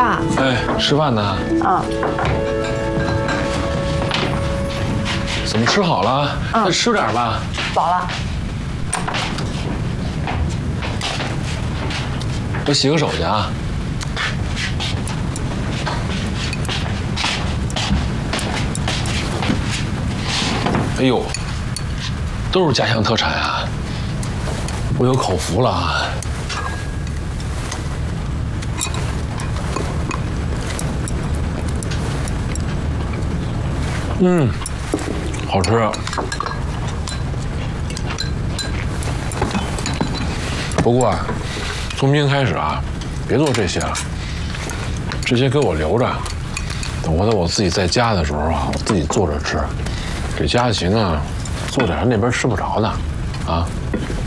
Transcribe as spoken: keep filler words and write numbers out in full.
爸。 哎，吃饭呢？ 啊。 怎么吃好了？ 嗯， 再吃点吧。 饱了。 我洗个手去啊。哎呦，都是家乡特产啊！我有口福了啊！嗯，好吃。不过啊，从明天开始啊，别做这些了，这些给我留着，等回头我自己在家的时候啊，我自己做着吃。给佳琪呢，做点那边吃不着的，啊。